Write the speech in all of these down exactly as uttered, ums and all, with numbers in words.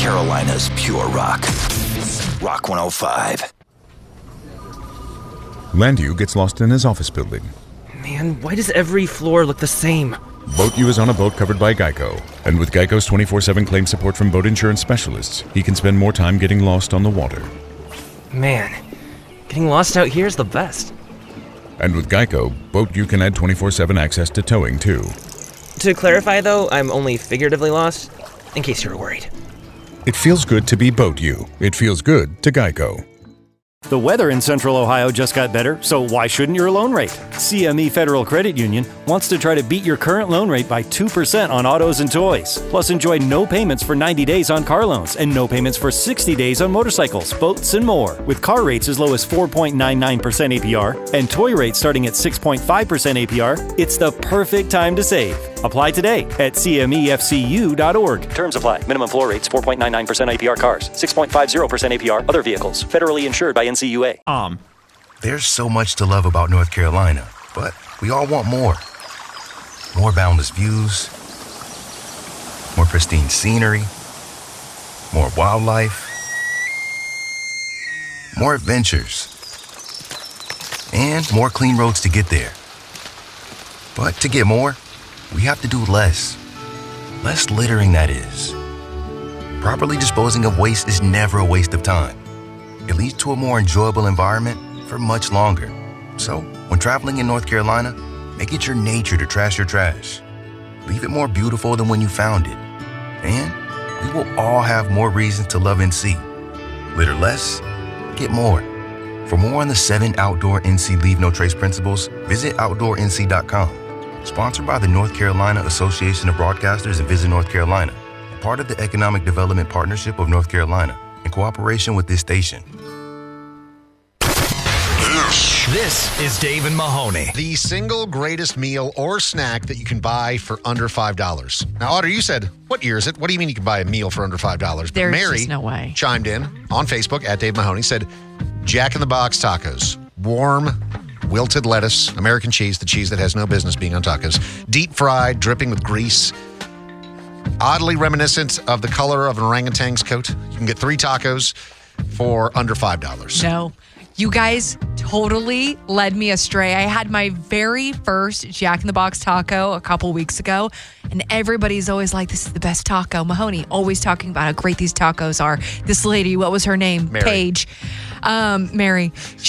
Carolina's pure rock. Rock one oh five. Landu gets lost in his office building. Man, why does every floor look the same? Boat U is on a boat covered by Geico. And with Geico's twenty-four seven claim support from boat insurance specialists, he can spend more time getting lost on the water. Man, getting lost out here is the best. And with Geico, Boat U can add twenty-four seven access to towing, too. To clarify, though, I'm only figuratively lost, in case you were worried. It feels good to be Boat U. It feels good to Geico. The weather in Central Ohio just got better, so why shouldn't your loan rate? C M E Federal Credit Union wants to try to beat your current loan rate by two percent on autos and toys. Plus, enjoy no payments for ninety days on car loans and no payments for sixty days on motorcycles, boats, and more. With car rates as low as four point nine nine percent A P R and toy rates starting at six point five percent A P R, it's the perfect time to save. Apply today at C M E F C U dot org. Terms apply. Minimum floor rates four point nine nine percent A P R cars, six point five zero percent A P R other vehicles. Federally insured by N C U A. Um, There's so much to love about North Carolina, but we all want more. More boundless views, more pristine scenery, more wildlife, more adventures, and more clean roads to get there. But to get more, we have to do less. Less littering, that is. Properly disposing of waste is never a waste of time. It leads to a more enjoyable environment for much longer. So, when traveling in North Carolina, make it your nature to trash your trash. Leave it more beautiful than when you found it. And we will all have more reasons to love N C. Litter less, get more. For more on the seven outdoor N C Leave No Trace principles, visit outdoor N C dot com. Sponsored by the North Carolina Association of Broadcasters and Visit North Carolina, part of the Economic Development Partnership of North Carolina, in cooperation with this station. This is Dave and Mahoney. The single greatest meal or snack that you can buy for under five dollars. Now, Audrey, you said, what year is it? What do you mean you can buy a meal for under five dollars? But There's Mary just no way. chimed in on Facebook at Dave Mahoney, said, Jack in the Box tacos. Warm, wilted lettuce, American cheese, the cheese that has no business being on tacos. Deep fried, dripping with grease. Oddly reminiscent of the color of an orangutan's coat. You can get three tacos for under five dollars. No. You guys totally led me astray. I had my very first Jack in the Box taco a couple weeks ago, and everybody's always like, this is the best taco. Mahoney always talking about how great these tacos are. This lady, what was her name? Mary. Paige. Um, Mary.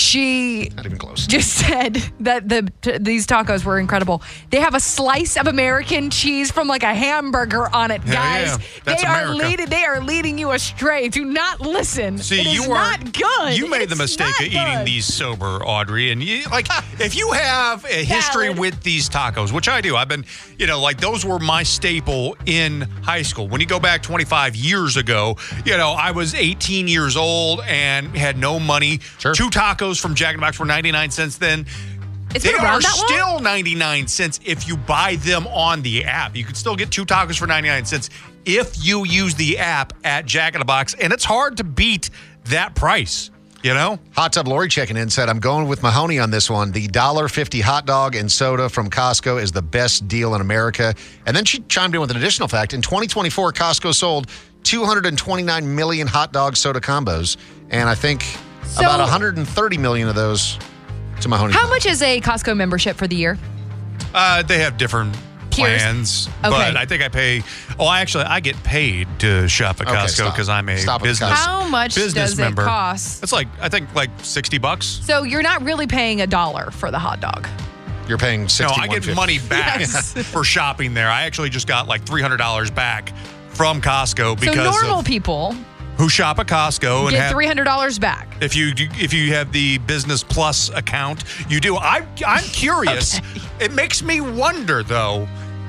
She Not even close. just said that the t- these tacos were incredible. They have a slice of American cheese from like a hamburger on it, Yeah, guys. yeah. That's they are America. leading. They are leading you astray. Do not listen. See, it is you were not good. You made the It's mistake not of eating good. these sober, Audrey. And you like, if you have a history Valid. with these tacos, which I do, I've been, you know, like those were my staple in high school. When you go back twenty-five years ago, you know, I was eighteen years old and had no money. Sure. Two tacos from Jack in the Box were ninety-nine cents then. It's They been are around that long? still ninety-nine cents if you buy them on the app. You can still get two tacos for ninety-nine cents if you use the app at Jack in the Box. And it's hard to beat that price, you know? Hot Tub Lori checking in said, I'm going with Mahoney on this one. The one dollar fifty hot dog and soda from Costco is the best deal in America. And then she chimed in with an additional fact. In twenty twenty-four, Costco sold two hundred twenty-nine million hot dog soda combos. And I think So- about one hundred thirty million of those to Mahoney. How much is a Costco membership for the year? Uh, they have different Tiers? plans, Okay. but I think I pay. Oh, actually, I get paid to shop at Okay, Costco stop. because I'm a Stop with business. Costco. How much business does member. it cost? It's like I think like sixty bucks. So you're not really paying a dollar for the hot dog. You're paying No, sixty-one I get fifty. money back Yes. for shopping there. I actually just got like three hundred dollars back from Costco because So normal of people who shop at Costco and get have, three hundred dollars back. if you do- if you have the Business Plus account, you do. I I'm curious. It makes me wonder though.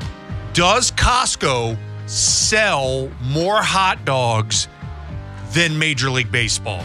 Does Costco sell more hot dogs than Major League Baseball?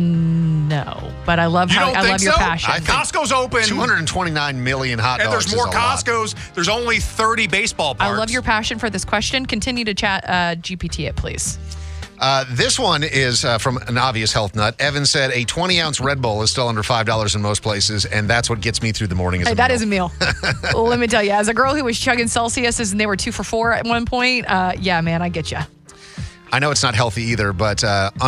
No, but I love You how don't I think love your so? passion. I think Costco's open. two hundred twenty-nine million hot And dogs. there's more is a lot. Costco's. There's only thirty baseball I parks. love your passion for this question. Continue to chat, uh, G P T it, please. Uh, this one is uh, from an obvious health nut. Evan said a twenty ounce Red Bull is still under five dollars in most places, and that's what gets me through the morning. As Hey, a that meal. is a meal. Let me tell you, as a girl who was chugging Celsiuses and they were two for four at one point, uh, yeah, man, I get you. I know it's not healthy either, but uh,